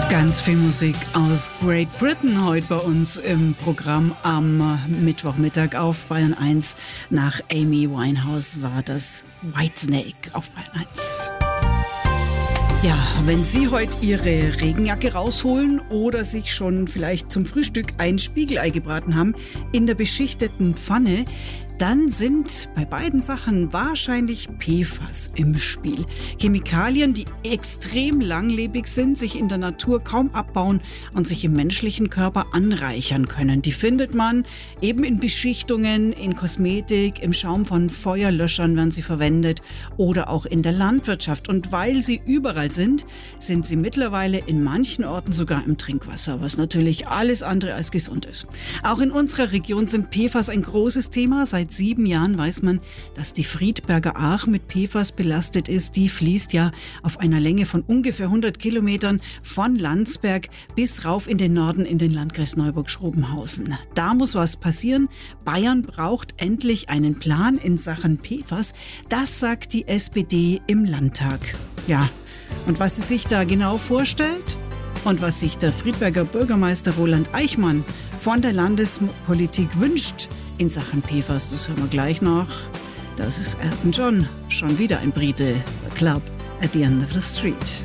Ganz viel Musik aus Great Britain heute bei uns im Programm am Mittwochmittag auf Bayern 1. Nach Amy Winehouse war das Whitesnake auf Bayern 1. Ja, wenn Sie heute Ihre Regenjacke rausholen oder sich schon vielleicht zum Frühstück ein Spiegelei gebraten haben in der beschichteten Pfanne, dann sind bei beiden Sachen wahrscheinlich PFAS im Spiel. Chemikalien, die extrem langlebig sind, sich in der Natur kaum abbauen und sich im menschlichen Körper anreichern können. Die findet man eben in Beschichtungen, in Kosmetik, im Schaum von Feuerlöschern werden sie verwendet oder auch in der Landwirtschaft. Und weil sie überall sind sie mittlerweile in manchen Orten sogar im Trinkwasser, was natürlich alles andere als gesund ist. Auch in unserer Region sind PFAS ein großes Thema. Seit 7 Jahren weiß man, dass die Friedberger Aach mit PFAS belastet ist. Die fließt ja auf einer Länge von ungefähr 100 Kilometern von Landsberg bis rauf in den Norden in den Landkreis Neuburg-Schrobenhausen. Da muss was passieren. Bayern braucht endlich einen Plan in Sachen PFAS. Das sagt die SPD im Landtag. Ja, und was sie sich da genau vorstellt und was sich der Friedberger Bürgermeister Roland Eichmann von der Landespolitik wünscht in Sachen PFAS, das hören wir gleich noch. Das ist Elton John, schon wieder ein Brite, The Club at the End of the Street.